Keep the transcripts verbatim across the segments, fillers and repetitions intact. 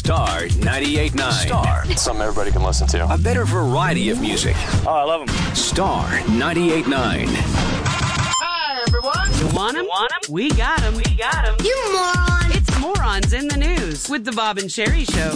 Star ninety-eight point nine. Star. It's something everybody can listen to. A better variety of music. Oh, I love them. Star ninety-eight point nine. Hi, everyone. You want them? Want them? We got them. We got them. You moron. It's Morons in the News with the Bob and Sherry Show.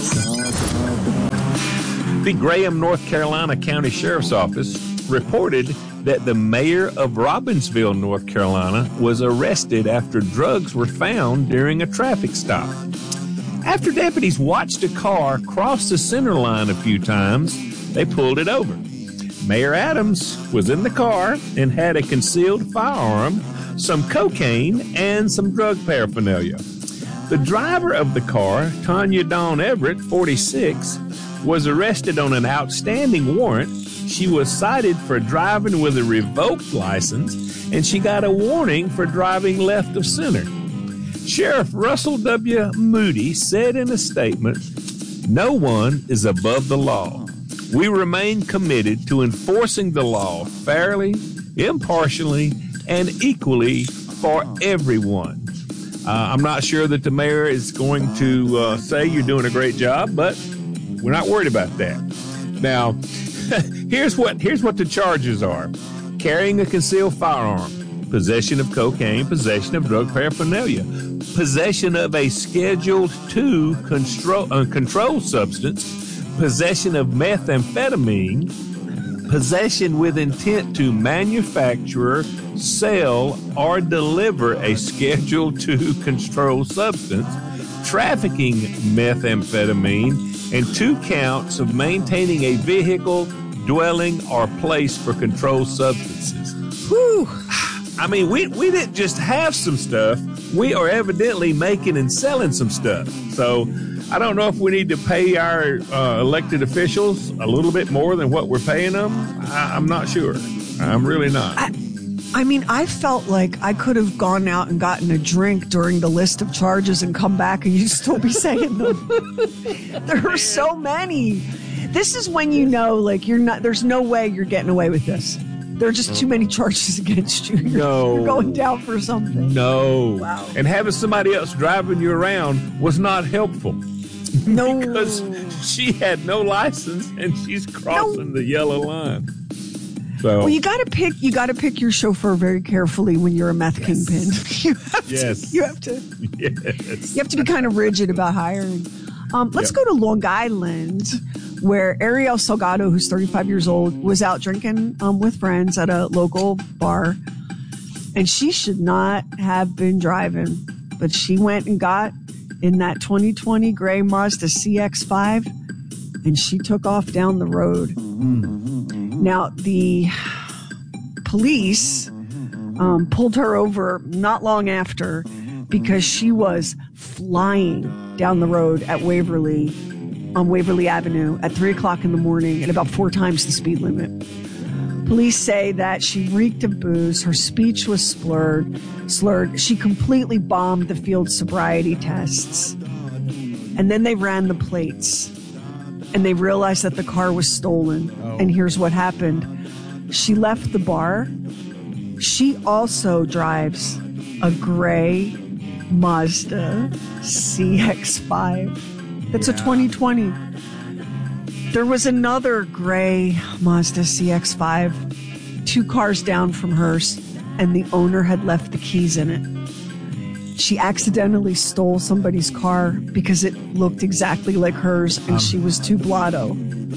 The Graham, North Carolina County Sheriff's Office reported that the mayor of Robbinsville, North Carolina, was arrested after drugs were found during a traffic stop. After deputies watched a car cross the center line a few times, they pulled it over. Mayor Adams was in the car and had a concealed firearm, some cocaine, and some drug paraphernalia. The driver of the car, Tanya Dawn Everett, forty-six, was arrested on an outstanding warrant. She was cited for driving with a revoked license, and she got a warning for driving left of center. Sheriff Russell W. Moody said in a statement, "No one is above the law. We remain committed to enforcing the law fairly, impartially, and equally for everyone." Uh, I'm not sure that the mayor is going to uh, say you're doing a great job, but we're not worried about that. Now, here's what here's what the charges are: carrying a concealed firearm, possession of cocaine, possession of drug paraphernalia, possession of a Scheduled two control, uh, controlled substance, possession of methamphetamine, possession with intent to manufacture, sell, or deliver a Schedule two controlled substance, trafficking methamphetamine, and two counts of maintaining a vehicle, dwelling, or place for controlled substances. Whew. I mean, we, we didn't just have some stuff. We are evidently making and selling some stuff. So I don't know if we need to pay our uh, elected officials a little bit more than what we're paying them. I, I'm not sure. I'm really not. I, I mean, I felt like I could have gone out and gotten a drink during the list of charges and come back and you'd still be saying them. There are so many. This is when you know, like, you're not, there's no way you're getting away with this. There are just too many charges against you. You're, no. You're going down for something. No. Wow. And having somebody else driving you around was not helpful. No. Because she had no license and she's crossing no. the yellow line. So. Well, you got to pick. You got to pick your chauffeur very carefully when you're a meth yes. kingpin. You have yes. to. You have to. Yes. You have to be kind of rigid about hiring. Um, let's yep. go to Long Island, where Ariel Salgado, who's thirty-five years old, was out drinking um, with friends at a local bar, and she should not have been driving, but she went and got in that twenty twenty gray Mazda C X five, and she took off down the road. Mm-hmm. Now, the police um, pulled her over not long after because she was flying down the road at Waverly, on Waverly Avenue at three o'clock in the morning at about four times the speed limit. Police say that she reeked of booze, her speech was slurred, slurred. She completely bombed the field sobriety tests. And then they ran the plates. And they realized that the car was stolen. Oh. And here's what happened. She left the bar. She also drives a gray Mazda C X five. That's yeah. a twenty twenty. There was another gray Mazda C X five, two cars down from hers, and the owner had left the keys in it. She accidentally stole somebody's car because it looked exactly like hers, and um, she was too blotto.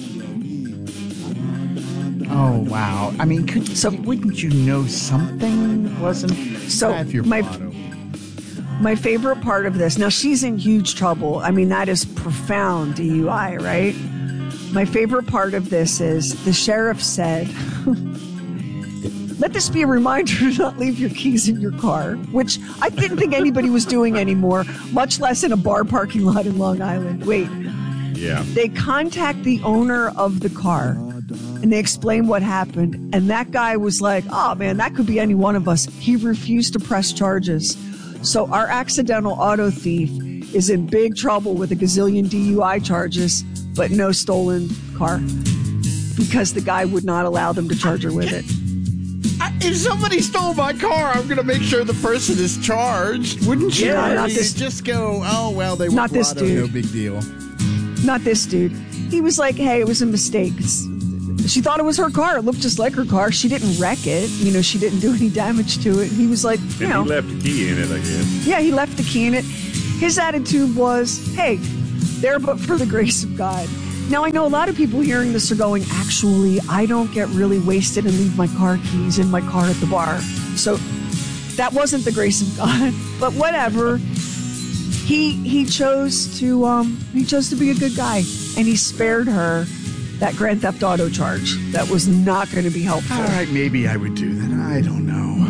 Oh, wow. I mean, could, so wouldn't you know something wasn't so if you're my, blotto? My favorite part of this, now she's in huge trouble. I mean, that is profound D U I, right? My favorite part of this is the sheriff said, let this be a reminder to not leave your keys in your car, which I didn't think anybody was doing anymore, much less in a bar parking lot in Long Island. Wait. Yeah. They contact the owner of the car and they explain what happened. And that guy was like, oh man, that could be any one of us. He refused to press charges. So our accidental auto thief is in big trouble with a gazillion D U I charges, but no stolen car because the guy would not allow them to charge her with it. I, if somebody stole my car, I'm going to make sure the person is charged, wouldn't you? Yeah, or not you this. Just go, oh well, they were not this blotto, dude. No big deal. not this dude. He was like, hey, it was a mistake. She thought it was her car. It looked just like her car. She didn't wreck it. You know, she didn't do any damage to it. He was like, you and know. he left the key in it, I guess. Yeah, he left the key in it. His attitude was, hey, there but for the grace of God. Now, I know a lot of people hearing this are going, actually, I don't get really wasted and leave my car keys in my car at the bar. So that wasn't the grace of God. But whatever. He he chose to um he chose to be a good guy, and he spared her that Grand Theft Auto charge that was not going to be helpful. All right, maybe I would do that. I don't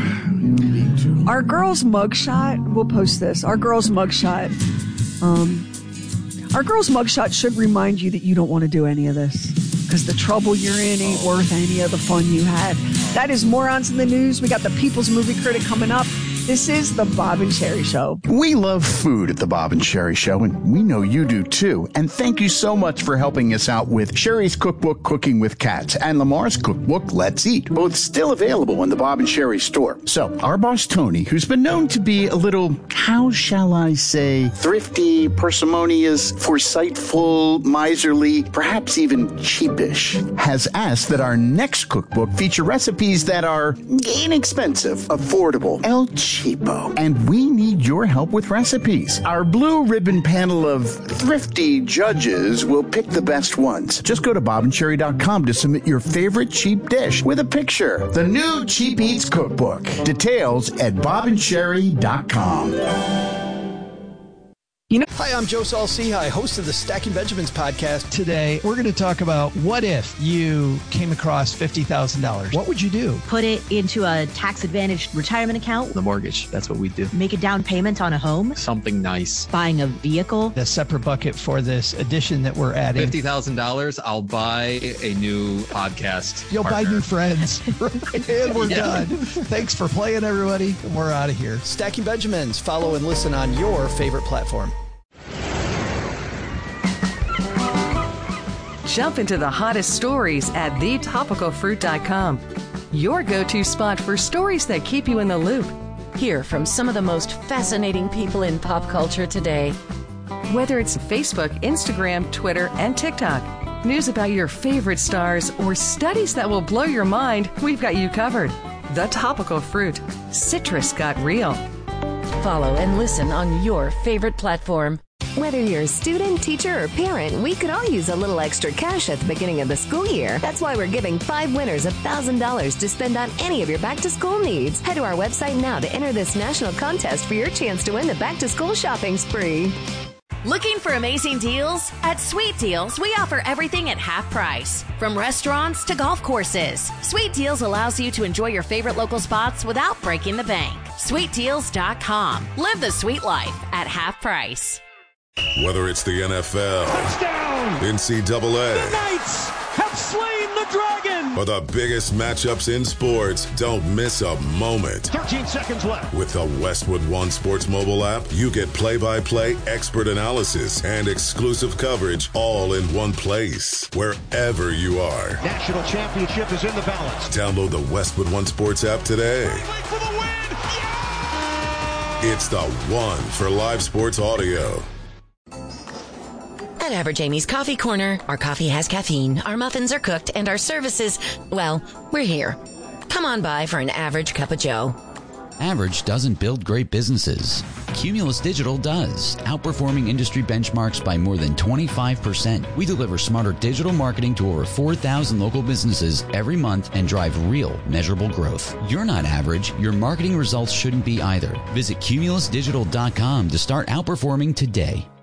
know. Our girl's mugshot, we'll post this. Our girl's mugshot, um, our girl's mugshot should remind you that you don't want to do any of this, because the trouble you're in ain't worth any of the fun you had. That is Morons in the News. We got the People's Movie Critic coming up. This is the Bob and Sherry Show. We love food at the Bob and Sherry Show, and we know you do too. And thank you so much for helping us out with Sherry's cookbook, Cooking with Cats, and Lamar's cookbook, Let's Eat, both still available in the Bob and Sherry store. So, our boss Tony, who's been known to be a little, how shall I say, thrifty, parsimonious, foresightful, miserly, perhaps even cheapish, has asked that our next cookbook feature recipes that are inexpensive, affordable, El Cheapo. And we need your help with recipes. Our blue ribbon panel of thrifty judges will pick the best ones. Just go to bob and sherry dot com to submit your favorite cheap dish with a picture. The new Cheap Eats Cookbook. Details at bob and sherry dot com. You know, Hi, I'm Joe Saul-Sehy, host of the Stacking Benjamins podcast. Today, we're going to talk about what if you came across fifty thousand dollars. What would you do? Put it into a tax-advantaged retirement account. The mortgage, that's what we do. Make a down payment on a home. Something nice. Buying a vehicle. A separate bucket for this edition that we're adding. fifty thousand dollars, I'll buy a new podcast You'll partner. buy new friends. And we're Yeah. done. Thanks for playing, everybody. And we're out of here. Stacking Benjamins. Follow and listen on your favorite platform. Jump into the hottest stories at the topical fruit dot com. Your go-to spot for stories that keep you in the loop. Hear from some of the most fascinating people in pop culture today. Whether it's Facebook, Instagram, Twitter, and TikTok, news about your favorite stars, or studies that will blow your mind, we've got you covered. The Topical Fruit. Citrus got real. Follow and listen on your favorite platform. Whether you're a student, teacher, or parent, we could all use a little extra cash at the beginning of the school year. That's why we're giving five winners one thousand dollars to spend on any of your back-to-school needs. Head to our website now to enter this national contest for your chance to win the back-to-school shopping spree. Looking for amazing deals? At Sweet Deals, we offer everything at half price. From restaurants to golf courses, Sweet Deals allows you to enjoy your favorite local spots without breaking the bank. sweet deals dot com. Live the sweet life at half price. Whether it's the N F L, touchdown, N C double A, the Knights have slain the dragon, or the biggest matchups in sports, don't miss a moment. thirteen seconds left. With the Westwood One Sports mobile app, you get play-by-play expert analysis and exclusive coverage all in one place, wherever you are. National championship is in the balance. Download the Westwood One Sports app today. For the win. Yeah! It's the one for live sports audio. At Average Amy's Coffee Corner, our coffee has caffeine, our muffins are cooked, and our services, well, we're here. Come on by for an average cup of joe. Average doesn't build great businesses. Cumulus Digital does, outperforming industry benchmarks by more than twenty-five percent. We deliver smarter digital marketing to over four thousand local businesses every month and drive real, measurable growth. You're not average. Your marketing results shouldn't be either. Visit cumulus digital dot com to start outperforming today.